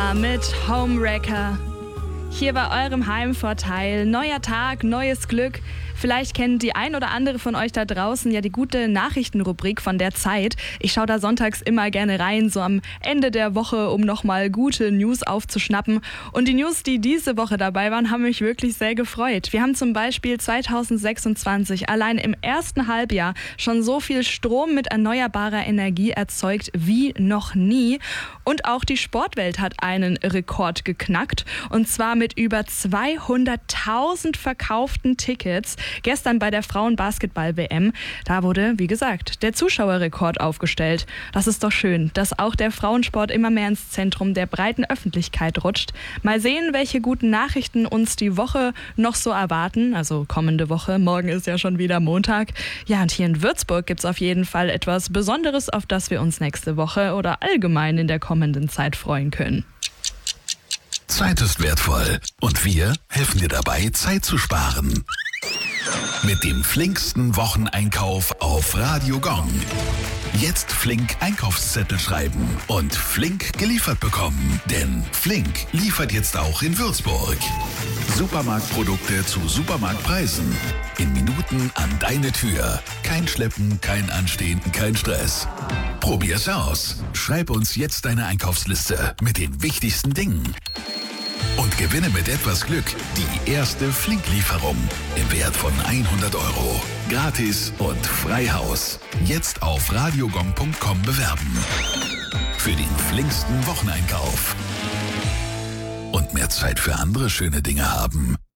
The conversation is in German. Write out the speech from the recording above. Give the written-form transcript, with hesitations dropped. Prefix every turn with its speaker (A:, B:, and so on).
A: mit Homewrecker. Hier bei eurem Heimvorteil. Neuer Tag, neues Glück. Vielleicht kennt die ein oder andere von euch da draußen ja die gute Nachrichtenrubrik von der Zeit. Ich schaue da sonntags immer gerne rein, so am Ende der Woche, um nochmal gute News aufzuschnappen. Und die News, die diese Woche dabei waren, haben mich wirklich sehr gefreut. Wir haben zum Beispiel 2026 allein im ersten Halbjahr schon so viel Strom mit erneuerbarer Energie erzeugt wie noch nie. Und auch die Sportwelt hat einen Rekord geknackt. Und zwar mit über 200.000 verkauften Tickets. Gestern bei der Frauenbasketball-WM, da wurde, wie gesagt, der Zuschauerrekord aufgestellt. Das ist doch schön, dass auch der Frauensport immer mehr ins Zentrum der breiten Öffentlichkeit rutscht. Mal sehen, welche guten Nachrichten uns die Woche noch so erwarten. Also kommende Woche, morgen ist ja schon wieder Montag. Ja, und hier in Würzburg gibt es auf jeden Fall etwas Besonderes, auf das wir uns nächste Woche oder allgemein in der kommenden Zeit freuen können.
B: Zeit ist wertvoll und wir helfen dir dabei, Zeit zu sparen. Mit dem flinksten Wocheneinkauf auf Radio Gong. Jetzt flink Einkaufszettel schreiben und flink geliefert bekommen. Denn Flink liefert jetzt auch in Würzburg. Supermarktprodukte zu Supermarktpreisen. In Minuten an deine Tür. Kein Schleppen, kein Anstehen, kein Stress. Probier's aus. Schreib uns jetzt deine Einkaufsliste mit den wichtigsten Dingen. Und gewinne mit etwas Glück die erste Flink-Lieferung im Wert von 100 €. Gratis und Freihaus. Jetzt auf radiogong.com bewerben. Für den flinksten Wocheneinkauf. Und mehr Zeit für andere schöne Dinge haben.